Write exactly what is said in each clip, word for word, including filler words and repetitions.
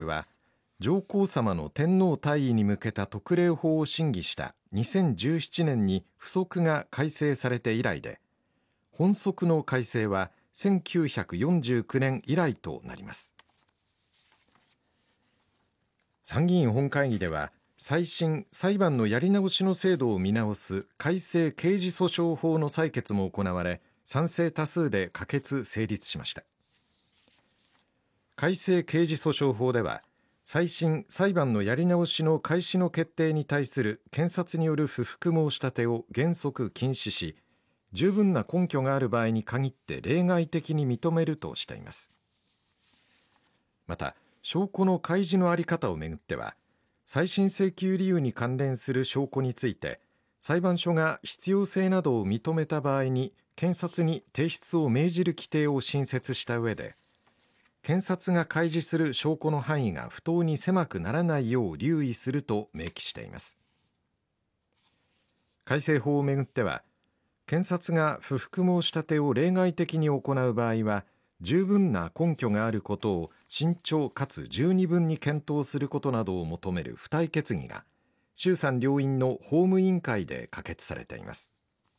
は上皇さまの天皇退位に向けた特例法を審議したにせんじゅうななねんに付則が改正されて以来で、本則の改正はせんきゅうひゃくよんじゅうきゅうねん以来となります。参議院本会議では再審・裁判のやり直しの制度を見直す改正刑事訴訟法の採決も行われ、賛成多数で可決・成立しました。改正刑事訴訟法では、再審・裁判のやり直しの開始の決定に対する検察による不服申し立てを原則禁止し、十分な根拠がある場合に限って例外的に認めるとしています。また、証拠の開示の在り方をめぐっては、再審請求理由に関連する証拠について、裁判所が必要性などを認めた場合に検察に提出を命じる規定を新設した上で、検察が開示する証拠の範囲が不当に狭くならないよう留意すると明記しています。改正法をめぐっては、検察が不服申し立てを例外的に行う場合は、十分な根拠があることを慎重かつ十二分に検討することなどを求める付帯決議が衆参両院の法務委員会で可決されています。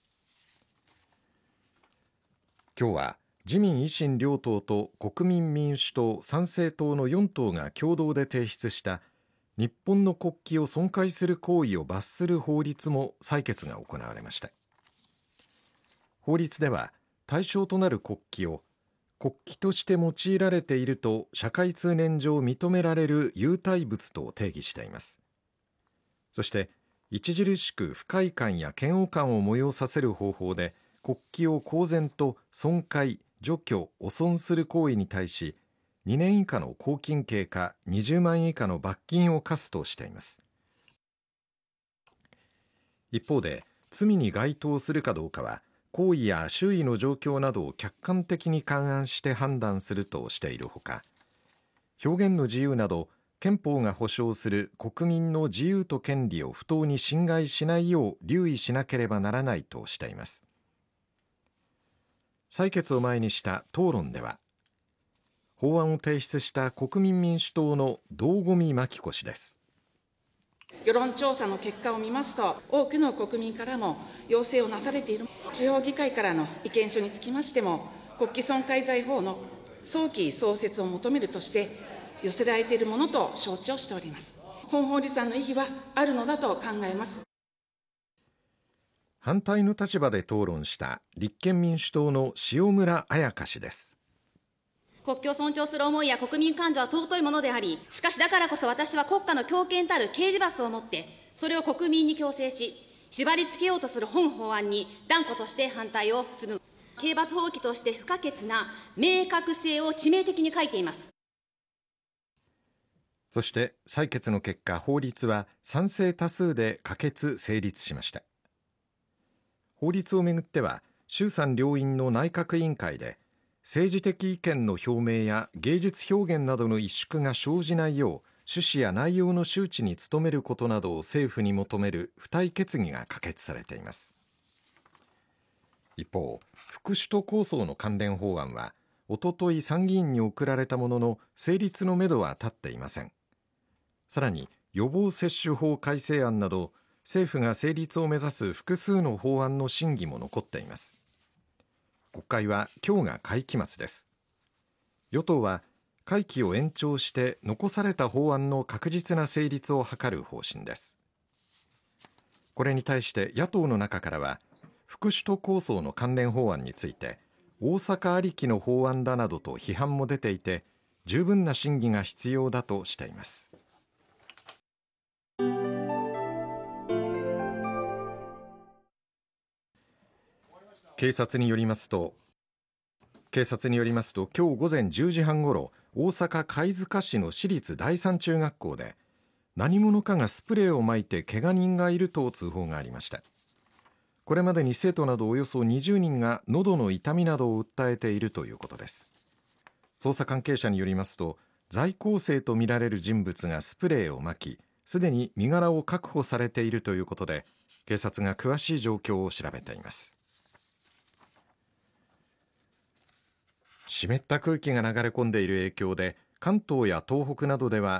今日は自民維新両党と国民民主党、参政党のよん党が共同で提出した日本の国旗を損壊する行為を罰する法律も採決が行われました。法律では対象となる国旗を国旗として用いられていると社会通念上認められる有体物と定義しています。そして著しく不快感や嫌悪感を催させる方法で国旗を公然と損壊、除去、汚損する行為に対しにねん以下の拘禁刑かにじゅうまんえん以下の罰金を科すとしています。一方で罪に該当するかどうかは行為や周囲の状況などを客観的に勘案して判断するとしているほか、表現の自由など憲法が保障する国民の自由と権利を不当に侵害しないよう留意しなければならないとしています。採決を前にした討論では、法案を提出した国民民主党の堂込真紀子氏です。 世論調査の結果を見ますと、多くの国民からも要請をなされている地方議会からの意見書につきましても、国旗損壊罪法の早期創設を求めるとして寄せられているものと承知をしております。本法律案の意義はあるのだと考えます。 反対の立場で討論した立憲民主党の塩村彩香氏です。 国旗を尊重する思いや国民感情は尊いものであり、しかしだからこそ私は国家の強権たる刑事罰をもって、それを国民に強制し、縛り付けようとする本法案に断固として反対をする。刑罰法規として不可欠な明確性を致命的に欠いています。 そして採決の結果、法律は賛成多数で可決・成立しました。法律をめぐっては、衆参両院の内閣委員会で、政治的意見の表明や芸術表現などの萎縮が生じないよう趣旨や内容の周知に努めることなどを政府に求める付帯決議が可決されています。一方、福祉都構想の関連法案はおととい参議院に送られたものの成立のめどは立っていません。さらに予防接種法改正案など政府が成立を目指す複数の法案の審議も残っています。国会は今日が会期末です。与党は会期を延長して残された法案の確実な成立を図る方針です。これに対して野党の中からは、福祉都構想の関連法案について大阪ありきの法案だなどと批判も出ていて、十分な審議が必要だとしています。警察によりますと警察によりますと今日午前じゅうじはんごろ、大阪貝塚市の市立第三中学校で何者かがスプレーを撒いて怪我人がいると通報がありました。これまでに生徒などおよそにじゅうにんが喉の痛みなどを訴えているということです。捜査関係者によりますと、在校生とみられる人物がスプレーを撒き、すでに身柄を確保されているということで、警察が詳しい状況を調べています。湿った空気が流れ込んでいる影響で、関東や東北などでは